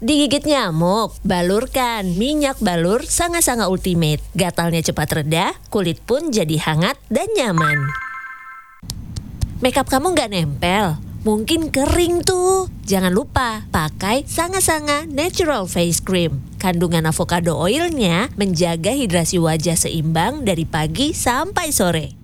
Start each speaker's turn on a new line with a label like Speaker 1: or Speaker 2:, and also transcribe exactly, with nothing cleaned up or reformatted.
Speaker 1: Digigit nyamuk, balurkan minyak balur Sanga-Sanga Ultimate. Gatalnya cepat reda, kulit pun jadi hangat dan nyaman. Makeup kamu nggak nempel? Mungkin kering tuh. Jangan lupa pakai Sanga-Sanga Natural Face Cream. Kandungan avocado oilnya menjaga hidrasi wajah seimbang dari pagi sampai sore.